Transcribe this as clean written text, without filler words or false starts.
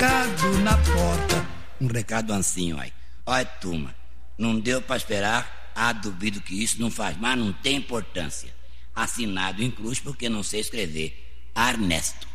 recado na porta. Um recado assim, olha. Olha, turma, não deu pra esperar. Duvido que isso não faz, mas não tem importância. Assinado em cruz porque não sei escrever. Ernesto.